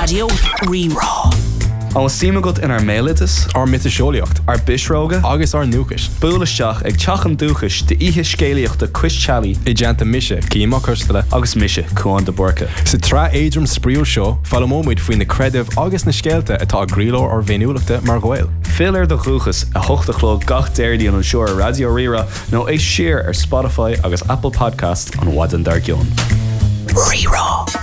Radio Rerá. An símagat in ar mélitas, ar mitiseolaíocht, ar bisróga, agus ar núchas. Búlaisteach ag teachan dúchas de ihe scéalaíocht de Chris Chalí I deanta mise, címa custala. agus mise Cuan de Borca. Sa trá éidrim spríúil seo, fallamóid faoin na credibh agus na scéalta atá gríló ar bhéiniúlachta mar ghail. Fill ar de chuchas a hochtachló gach déirdí an seoir Radio Rira nó é siar ar Spotify agus Apple Podcast an Wadan Dargion. Rerá.